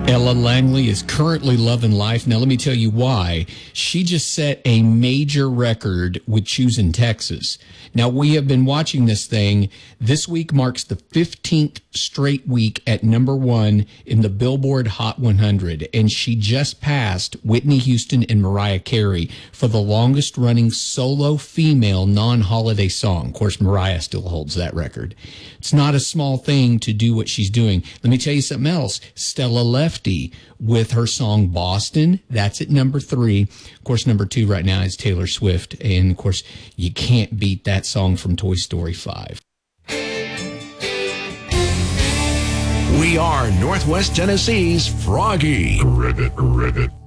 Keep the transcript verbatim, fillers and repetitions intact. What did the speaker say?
Ella Langley is currently loving life. Now, let me tell you why. She just set a major record with Choosing Texas. Now, we have been watching this thing. This week marks the fifteenth straight week at number one in the Billboard Hot one hundred, and she just passed Whitney Houston and Mariah Carey for the longest-running solo female non-holiday song. Of course, Mariah still holds that record. It's not a small thing to do what she's doing. Let me tell you something else. Stella Lefty with her song Boston. That's at number three. Of course, number two right now is Taylor Swift. And, of course, you can't beat that song from Toy Story five. We are Northwest Tennessee's Froggy. Ribbit, ribbit.